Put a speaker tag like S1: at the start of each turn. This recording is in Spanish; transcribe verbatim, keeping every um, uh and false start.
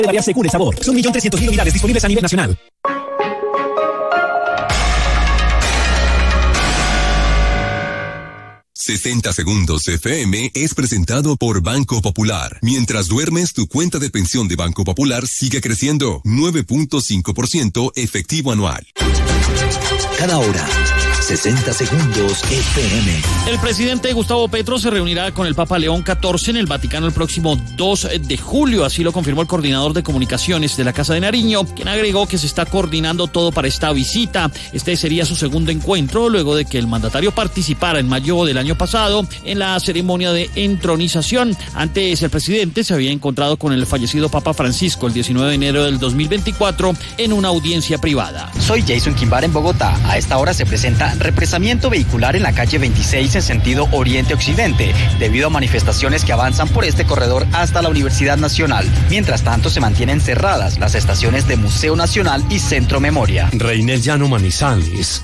S1: de variar según el sabor. Son un millón trescientos mil unidades disponibles a nivel nacional.
S2: sesenta Segundos F M es presentado por Banco Popular. Mientras duermes, tu cuenta de pensión de Banco Popular sigue creciendo. nueve punto cinco por ciento efectivo anual.
S3: Cada hora, sesenta Segundos F M.
S4: El presidente Gustavo Petro se reunirá con el Papa León catorce en el Vaticano el próximo dos de julio. Así lo confirmó el coordinador de comunicaciones de la Casa de Nariño, quien agregó que se está coordinando todo para esta visita. Este sería su segundo encuentro luego de que el mandatario participara en mayo del año pasado en la ceremonia de entronización. Antes, el presidente se había encontrado con el fallecido Papa Francisco el diecinueve de enero del dos mil veinticuatro en una audiencia privada.
S5: Soy Jason Quimbar en Bogotá. A esta hora se presenta represamiento vehicular en la calle veintiséis en sentido oriente-occidente, debido a manifestaciones que avanzan por este corredor hasta la Universidad Nacional. Mientras tanto, se mantienen cerradas las estaciones de Museo Nacional y Centro Memoria.
S6: Reina El Llano Manizales,